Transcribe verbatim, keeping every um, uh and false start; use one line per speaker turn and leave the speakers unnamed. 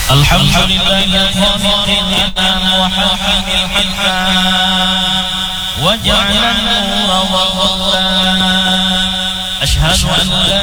الحمد لله خالق الأنام وحاكم الحكام وجعل النور والظلام. أشهد أن لا